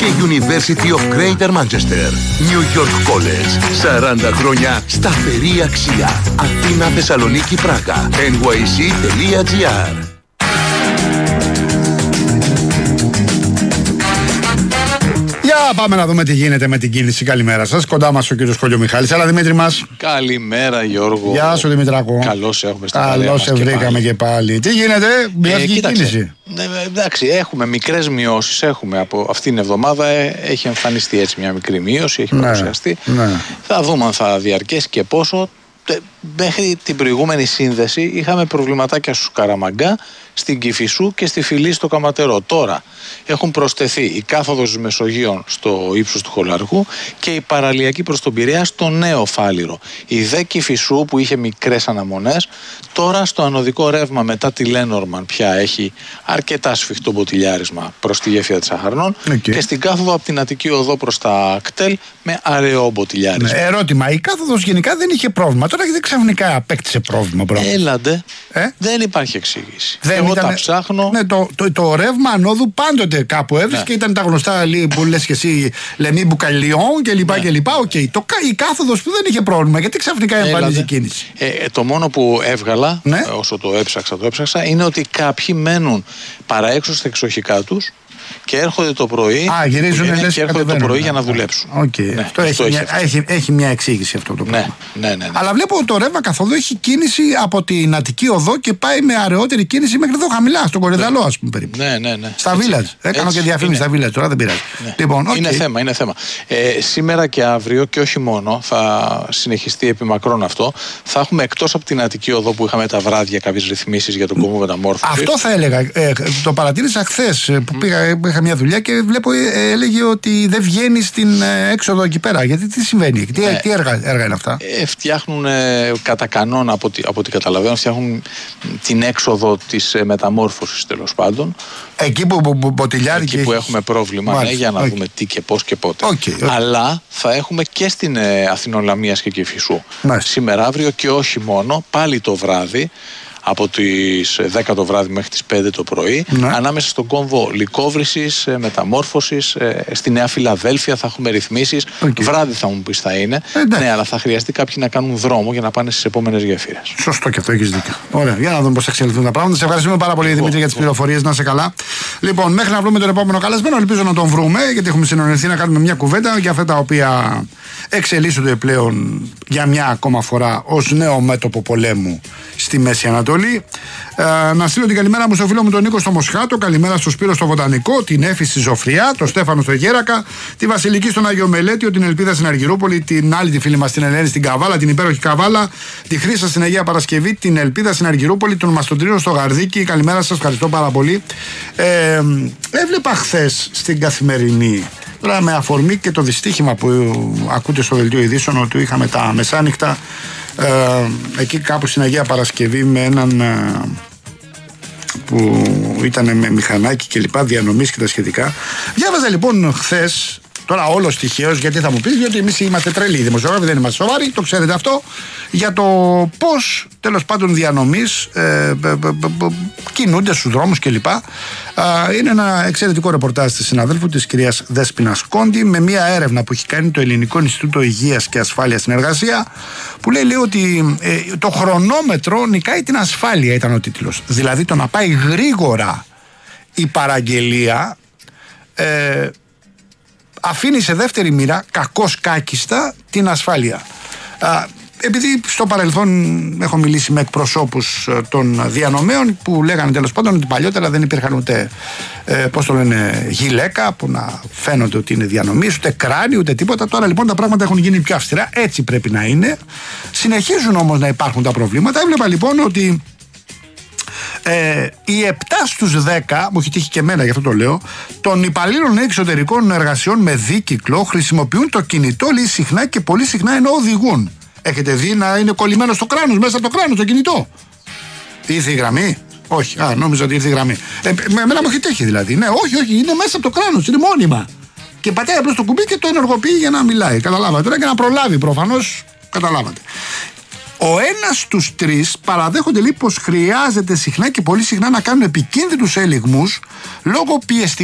και University of Greater Manchester. New York College. 40 χρόνια σταθερή αξία. Αθήνα, Θεσσαλονίκη, Πράγα. nyc.gr. Για πάμε να δούμε τι γίνεται με την κίνηση. Καλημέρα σας. Κοντά μας ο κύριος Κολιομιχάλης. Αλλά Δημήτρη μας. Καλημέρα Γιώργο. Γεια σου Δημητράκο. Καλώς έχουμε στην παρέα μας. Καλώς σε βρήκαμε και πάλι. Τι γίνεται, μειώθηκε η κίνηση. Εντάξει, έχουμε μικρές μειώσεις. Από αυτήν την εβδομάδα έχει εμφανιστεί έτσι μια μικρή μείωση. Έχει παρουσιαστεί. Ναι. Θα δούμε αν θα διαρκέσει και πόσο. Μέχρι την προηγούμενη σύνδεση είχαμε προβληματάκια στους Καραμαγκά, στην Κηφισού και στη Φυλή στο Καματερό. Τώρα έχουν προσθεθεί η κάθοδος Μεσογείων στο ύψος του Χολαργού και η παραλιακή προς τον Πειραιά στο Νέο Φάληρο. Η δε Κηφισού που είχε μικρές αναμονές, τώρα στο ανωδικό ρεύμα μετά τη Λένορμαν πια έχει αρκετά σφιχτό μποτιλιάρισμα προς τη γέφυρα της Αχαρνών και στην κάθοδο από την Αττική Οδό προς τα κτέλ με αραιό μποτιλιάρισμα. Ερώτημα, η κάθοδος γενικά δεν είχε πρόβλημα. Τώρα γιατί ξαφνικά απέκτησε πρόβλημα. Έλαντε, δεν υπάρχει εξήγηση. Εγώ ήταν, τα ψάχνω. Ναι, το ρεύμα ανόδου πάντοτε κάπου έβρισκε και ήταν τα γνωστά που λες και εσύ Λεμί Μπουκαλιόν κλπ. Η κάθοδος που δεν είχε πρόβλημα, γιατί ξαφνικά εμφανίζει η κίνηση. Το μόνο που έβγαλα, όσο το έψαξα, είναι ότι κάποιοι μένουν παραέξω στα εξοχικά τους και έρχονται το πρωί. Για να δουλέψουν. Έχει μια εξήγηση αυτό το πράγμα. Ναι. Αλλά βλέπω το ρεύμα καθόλου έχει κίνηση από την Αττική Οδό και πάει με αραιότερη κίνηση μέχρι εδώ χαμηλά, στον Κορυδαλό, ας πούμε περίπου. Ναι. Στα Village. Έκανα και διαφήμιση στα Village, τώρα δεν πειράζει. Λοιπόν, είναι θέμα. Σήμερα και αύριο και όχι μόνο, θα συνεχιστεί επί μακρόν αυτό. Θα έχουμε εκτός από την Αττική Οδό που είχαμε τα βράδια κάποιες ρυθμίσεις για τον κόμβο μεταμόρφωσης. Αυτό θα έλεγα. Το παρατήρησα χθες που είχα μια δουλειά και βλέπω έλεγε ότι δεν βγαίνει στην έξοδο εκεί πέρα. Γιατί τι συμβαίνει, τι έργα είναι αυτά. Φτιάχνουν κατά κανόνα από ό,τι καταλαβαίνω, φτιάχνουν την έξοδο της μεταμόρφωσης τέλος πάντων. Εκεί που μποτιλιάρει εκεί που έχουμε πρόβλημα, για να δούμε τι και πώς και πότε. Αλλά θα έχουμε και στην Αθηνών Λαμίας και Κηφισού. Σήμερα, αύριο και όχι μόνο, πάλι το βράδυ. Από τις 10 το βράδυ μέχρι τις 5 το πρωί, ανάμεσα στον κόμβο Λυκόβρησης, Μεταμόρφωσης, στη Νέα Φιλαδέλφια θα έχουμε ρυθμίσεις. Βράδυ θα μου πεις θα είναι. Ναι, αλλά θα χρειαστεί κάποιοι να κάνουν δρόμο για να πάνε στις επόμενες γέφυρες. Σωστό και αυτό, έχεις δίκιο. Ωραία, για να δούμε πώς θα εξελιχθούν τα πράγματα. Σε ευχαριστούμε πάρα πολύ, Δημήτρη, για τις πληροφορίες. Να είσαι καλά. Λοιπόν, μέχρι να βρούμε τον επόμενο καλεσμένο, ελπίζω να τον βρούμε, γιατί έχουμε συνονιθεί να κάνουμε μια κουβέντα για αυτά τα οποία εξελίσσονται πλέον για μια ακόμα φορά ως νέο μέτωπο πολέμου στη Μέση Ανατολή. Να στείλω την καλημέρα μου στο φίλο μου τον Νίκο στο Μοσχάτο, καλημέρα στο Σπύρο στο Βοτανικό, την Έφη στη Ζωφριά, τον Στέφανο στο Γέρακα, τη Βασιλική στον Άγιο Μελέτιο, την Ελπίδα στην Αργυρούπολη, την άλλη τη φίλη μας την Ελένη στην Καβάλα, την υπέροχη Καβάλα, τη Χρύσα στην Αγία Παρασκευή, την Ελπίδα στην Αργυρούπολη, τον Μαστοντρίνο στο Γαρδίκι. Καλημέρα σας, ευχαριστώ πάρα πολύ. Έβλεπα χθες στην Καθημερινή, τώρα με αφορμή και το δυστύχημα που ακούτε στο δελτίο ειδήσεων, ότι είχαμε τα μεσάνυχτα εκεί κάπου στην Αγία Παρασκευή με έναν που ήταν με μηχανάκι και λοιπά, διανομής και τα σχετικά. Διάβαζα λοιπόν χθες, τώρα όλο τυχαίως, γιατί θα μου πεις, διότι εμείς είμαστε τρελοί δημοσιογράφοι, δεν είμαστε σοβαροί, το ξέρετε αυτό, για το πώς τέλος πάντων διανομής κινούνται στους δρόμους κλπ. Είναι ένα εξαιρετικό ρεπορτάζ της συναδέλφου της κυρίας Δέσποινας Κόντι, με μια έρευνα που έχει κάνει το Ελληνικό Ινστιτούτο Υγείας και Ασφάλειας στην Εργασία, που λέει ότι το χρονόμετρο νικάει την ασφάλεια, ήταν ο τίτλος. Δηλαδή το να πάει γρήγορα η παραγγελία αφήνει σε δεύτερη μοίρα, κακώς κάκιστα, την ασφάλεια. Επειδή στο παρελθόν έχω μιλήσει με εκπροσώπους των διανομέων που λέγανε τέλος πάντων ότι παλιότερα δεν υπήρχαν ούτε γυλαίκα που να φαίνονται ότι είναι διανομής, ούτε κράνη, ούτε τίποτα. Τώρα λοιπόν τα πράγματα έχουν γίνει πιο αυστηρά, έτσι πρέπει να είναι. Συνεχίζουν όμως να υπάρχουν τα προβλήματα. Έβλεπα λοιπόν ότι οι 7 στους 10, μου έχει τύχει και εμένα γι' αυτό το λέω, των υπαλλήλων εξωτερικών εργασιών με δίκυκλο χρησιμοποιούν το κινητό, λέει, συχνά και πολύ συχνά ενώ οδηγούν. Έχετε δει να είναι κολλημένο στο κράνος, μέσα από το κράνος το κινητό? Ήρθε η γραμμή? Όχι, νόμιζα ότι ήρθε η γραμμή. Εμένα μου έχει τύχει δηλαδή. Ναι, όχι, είναι μέσα από το κράνος, είναι μόνιμα. Και πατάει απλώς το κουμπί και το ενεργοποιεί για να μιλάει. Καταλάβατε τώρα, και να προλάβει προφανώς. Καταλάβατε. Ο ένας στους 3 παραδέχονται λέει πως χρειάζεται συχνά και πολύ συχνά να κάνουν επικίνδυνους ελιγμούς λόγω πιεστικού